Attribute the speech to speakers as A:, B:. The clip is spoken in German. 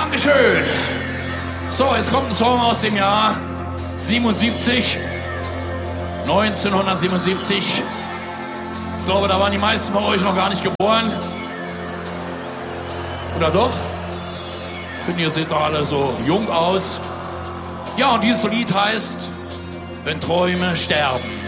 A: Dankeschön. So, jetzt kommt ein Song aus dem Jahr 1977. Ich glaube, da waren die meisten von euch noch gar nicht geboren. Oder doch? Ich finde, ihr seht doch alle so jung aus. Ja, und dieses Lied heißt Wenn Träume sterben.